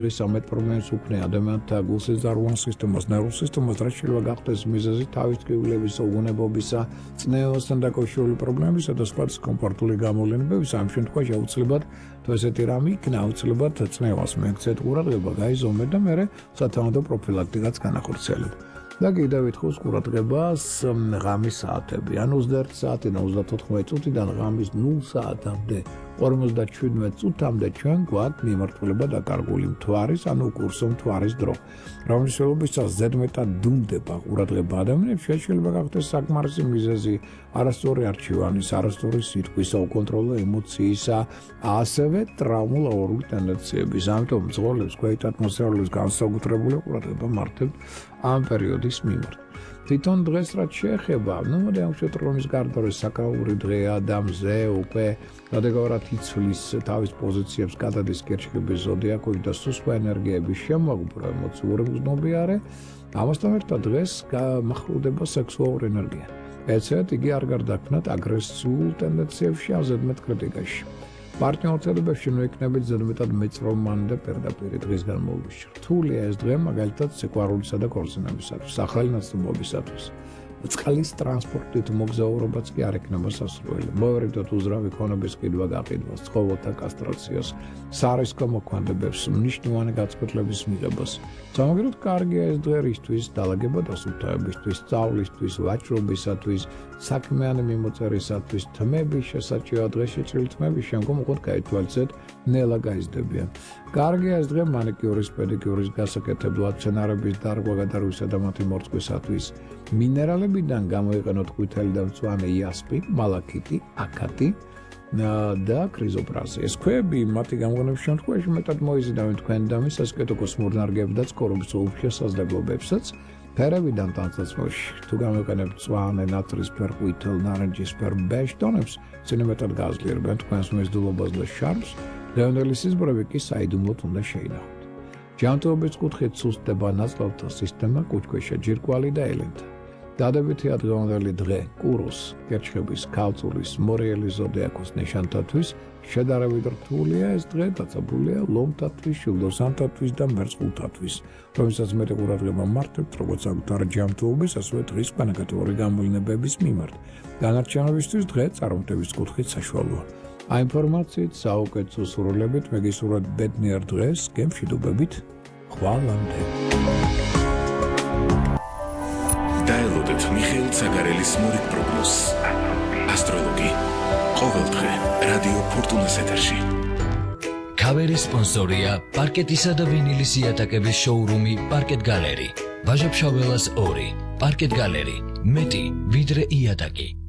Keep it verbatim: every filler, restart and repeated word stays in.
Samet problems ukne ადამიანთა გულსეზარუან სისტემას, ნერვულ სისტემას რაც შეიძლება გახდეს მიზეზი თავის ტკივილების, უგუნებობისა, წნევასთან დაკავშირებული პრობლემებისა და სხვა დისკომფორტული გამოვლენებების ამ შემთხვევაში აუცილებლად თუ ესეთი რამე იქნა აუცილებლად წნევას მიექცეთ ყურადღება, გაიზომეთ და მერე სათანადო პროფილაქტიკაც განახორციელეთ. და კიდევ ვითხოვს ყურადღებას ღამის საათები, ან ოცდაერთი საათიდან ოცდათხუთმეტი წუთიდან ღამის ნულ საათამდე ორმოცდაშვიდმეტ წუთამდე ჩვენ გვაქვს მიმართულება დაკარგული მთვარის, ანუ კურსო მთვარის დრო. რომლის შენობისას ზედმეტად დუმდება ყურადღება ადამიანებს, შეიძლება გახდეს საკმარისი მიზეზი არასწორი არჩევანის, არასწორი სიტყვის, საუკონტროლო ემოციისა, ასევე ტრავმულ-აურული ტენდენციების. ამიტომ მძღოლებს ქვეით ატმოსფეროს განსაკუთრებული ყურადღება მართებთ ამ პერიოდის მიმართ. თვითონ დღეს რაც შეეხება, ნუ მოდი ამ შეტრონის გარდა რომ საკაური დღეა და მზე უკვე გადაგავარად იცვლის თავის პოზიციებს გადადის კერჩხების ზოდიაკოში და სუსტ ენერგიების შემოგვბრა ემოციური მგზნობიარე, ამასთან ერთად დღეს მახლდება სექსუალური ენერგია. ეცეთ იგი არ გარდაქმნათ აგრესიულ ტენდენციებში ან ზედმეტ კრიტიკაში. პარტნიორთებებში მოიქნებით ზედმეტად მეწრომანი და პირდაპირი დღის განმავლობაში. რთულია ეს დღე მაგალითად სიყვარულისა და ქორწინებისათვის, ახალი ნაცნობობისათვის. წყლის ტრანსპორტით მოგზაურობაც კი არ ექნება სასურველი. მოვერიდოთ უზრავი ქონების ყიდვა გაყიდვას, ცხოველთა კასტრაციას, სარისკო მოქმედებებს, მნიშვნელოვანი გაწყვეტილების მიღებას. სამაგეროდ კარგია ეს დღე რისთვის, დალაგება დასუფთავებისთვის, სწავლისთვის, ვაჭრობისათვის, საქმიანი მიმოწერისათვის, თმების შესაჭრელად დღეს შეჭრილი თმების შემდგომ უყოდ გაითვალისწინეთ, ნელა გაიზრდებიან. კარგია ეს დღე მანიკიურის, პედიკიურის გასაკეთებლად, მცენარების დარგვა გადარგვისა და მათი მორწყვისათვის. მინერალებიდან გამოიყენოთ ყვითელი და მწვანე იასპი, მალაქიტი, აკატი და ქრიზოპრაზი. ეს ქვები მათი გამოგონების შემთხვევაში მეტად მოიზიდავენ თქვენ და მის სასკეთო კოსმურ ნარგებს და წყორობის უსასაძლებლებებსაც. ფერებიდან ტანსაცმელში თუ გამოიყენებთ მწვანე, ნაცრისფერ, ყვითელ, ნარინჯისფერ, ბეჟ ტონებს, წინ მეტად გაძლიერებენ თქვენს მიზიდულობას და შარმს, დღევანდელი სიზმრები კი საიდუმლოდ უნდა შეინახოთ. ჯანმრთელობის კუთხით სუსტდება ნაწლავთა სისტემა, კუჭქვეშა ჯირკვალი და ელენთა. დადებითი დღევანდელი დღე კუროს, კერჩხების, ქალწულის, მორიელი ზოდიაქოს ნიშანთათვის შედარებით რთულია ეს დღე დაწაბულია ლომთათვის, შილდოსანთათვის და მერწყულთათვის, რომელსაც მეტი ყურადღება მართებთ როგორც საკუთარი ჯანმრთელობის, ასევე დღის კანონიკატური გამოვლენებების მიმართ. დანარჩენებისთვის დღე წარმოტების კუთხით საშუალოა. აი ინფორმაციით საუკეთესო სურვილებით მეგისურვებთ ბედნიერ დღეს, გემშვიდობებით, ხვალამდე. დაელოდეთ მიხეილ ცაგარელის მორიგ პროგნოზს. ასტროლოგი. ყოველდღე რადიო ფორტუნას ეთერში. ქავერის სპონსორია პარკეტისა და ვინილის იატაკების შოურუმი პარკეტ გალერი. ვაჟა-ფშაველას ორი. პარკეტ გალერი. მეტი ვიდრე იატაკი.